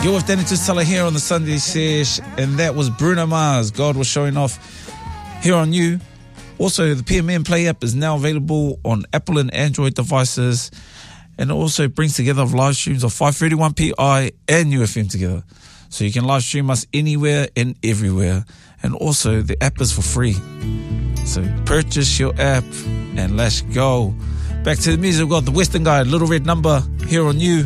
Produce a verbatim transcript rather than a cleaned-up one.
You're with Danny Tusala here on the Sunday Sesh, and that was Bruno Mars. God was showing off here on you. Also, the P M M Play app is now available on Apple and Android devices, and it also brings together live streams of five thirty-one P I and U F M together. So you can live stream us anywhere and everywhere. And also, the app is for free. So purchase your app and let's go. Back to the music. We've got the Western Guy, Little Red Number, here on you.